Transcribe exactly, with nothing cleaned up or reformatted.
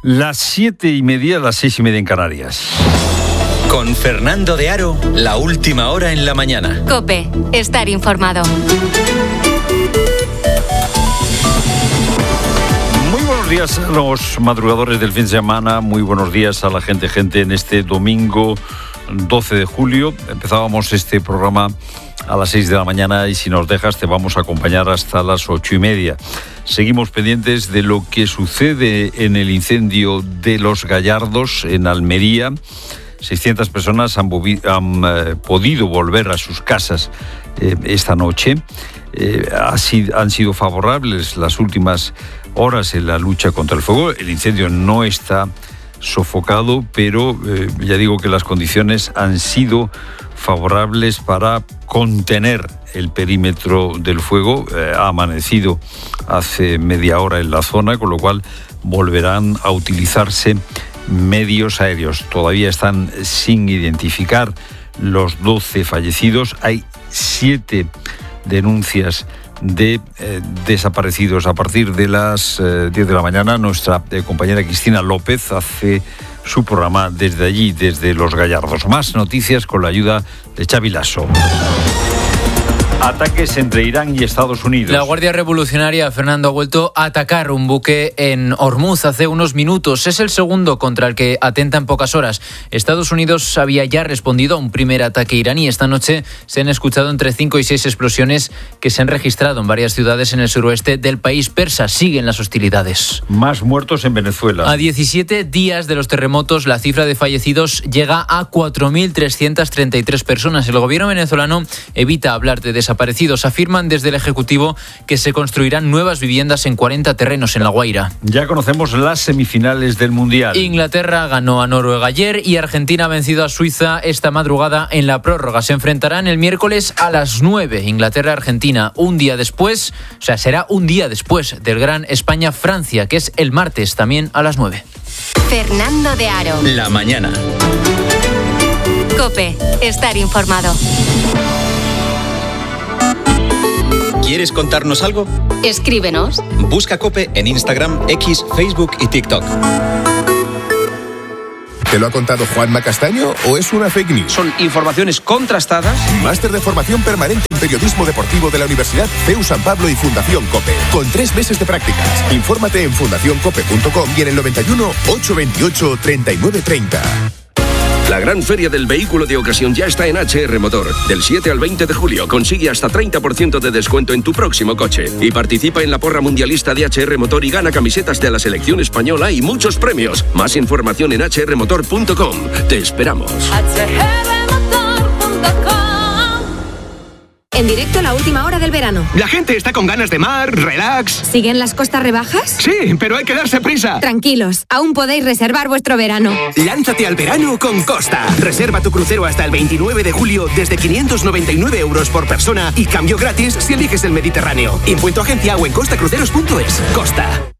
Las siete y media, las seis y media en Canarias. Con Fernando de Aro, la última hora en la mañana. COPE, estar informado. Muy buenos días a los madrugadores del fin de semana, muy buenos días a la gente, gente en este domingo doce de julio. Empezábamos este programa a las seis de la mañana y si nos dejas te vamos a acompañar hasta las ocho y media. Seguimos pendientes de lo que sucede en el incendio de Los Gallardos en Almería. seiscientas personas han, han eh, podido volver a sus casas eh, esta noche. Eh, así, han sido favorables las últimas horas en la lucha contra el fuego. El incendio no está sofocado, pero eh, ya digo que las condiciones han sido favorables para contener el perímetro del fuego. Eh, ha amanecido hace media hora en la zona, con lo cual volverán a utilizarse medios aéreos. Todavía están sin identificar los doce fallecidos. Hay siete denuncias de eh, desaparecidos. A partir de las eh, diez de la mañana, nuestra eh, compañera Cristina López hace su programa desde allí, desde Los Gallardos. Más noticias con la ayuda de Xavi Lasso. Ataques entre Irán y Estados Unidos. La Guardia Revolucionaria, Fernando, ha vuelto a atacar un buque en Hormuz hace unos minutos. Es el segundo contra el que atenta en pocas horas. Estados Unidos había ya respondido a un primer ataque iraní. Esta noche se han escuchado entre cinco y seis explosiones que se han registrado en varias ciudades en el suroeste del país persa. Siguen las hostilidades. Más muertos en Venezuela. A diecisiete días de los terremotos, la cifra de fallecidos llega a cuatro mil trescientas treinta y tres personas. El gobierno venezolano evita hablar de desaparecidos. Afirman desde el Ejecutivo que se construirán nuevas viviendas en cuarenta terrenos en La Guaira. Ya conocemos las semifinales del Mundial. Inglaterra ganó a Noruega ayer y Argentina ha vencido a Suiza esta madrugada en la prórroga. Se enfrentarán el miércoles a las nueve. Inglaterra-Argentina, un día después, o sea, será un día después del gran España-Francia, que es el martes, también a las nueve. Fernando de Aro. La mañana. COPE, estar informado. ¿Quieres contarnos algo? Escríbenos. Busca COPE en Instagram, X, Facebook y TikTok. ¿Te lo ha contado Juanma Castaño o es una fake news? Son informaciones contrastadas. Máster de formación permanente en periodismo deportivo de la Universidad C E U San Pablo y Fundación COPE. Con tres meses de prácticas. Infórmate en fundación cope punto com y en el noventa y uno, ochocientos veintiocho, treinta y nueve treinta. La gran feria del vehículo de ocasión ya está en H R Motor. Del siete al veinte de julio consigue hasta treinta por ciento de descuento en tu próximo coche. Y participa en la porra mundialista de H R Motor y gana camisetas de la selección española y muchos premios. Más información en hache erre motor punto com. Te esperamos. En directo, la última hora del verano. La gente está con ganas de mar, relax. ¿Siguen las costas rebajas? Sí, pero hay que darse prisa. Tranquilos, aún podéis reservar vuestro verano. Lánzate al verano con Costa. Reserva tu crucero hasta el veintinueve de julio desde quinientos noventa y nueve euros por persona y cambio gratis si eliges el Mediterráneo. Impuesto agencia o en costa cruceros punto es. Costa.